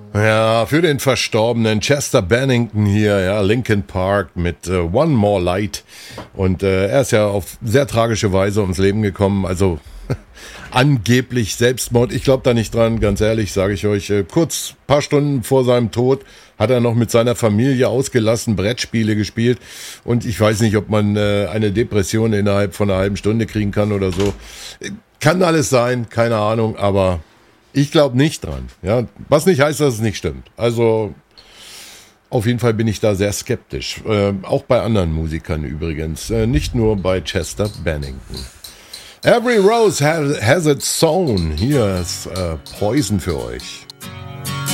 Ja, für den verstorbenen Chester Bennington hier, ja, Linkin Park mit One More Light. Und er ist ja auf sehr tragische Weise ums Leben gekommen, also angeblich Selbstmord. Ich glaube da nicht dran, ganz ehrlich, sage ich euch. Kurz, paar Stunden vor seinem Tod hat er noch mit seiner Familie ausgelassen Brettspiele gespielt. Und ich weiß nicht, ob man eine Depression innerhalb von einer halben Stunde kriegen kann oder so. Kann alles sein, keine Ahnung, aber ich glaube nicht dran. Ja, was nicht heißt, dass es nicht stimmt. Also auf jeden Fall bin ich da sehr skeptisch. Auch bei anderen Musikern übrigens. Nicht nur bei Chester Bennington. Every Rose has its Zone. Hier ist Poison für euch.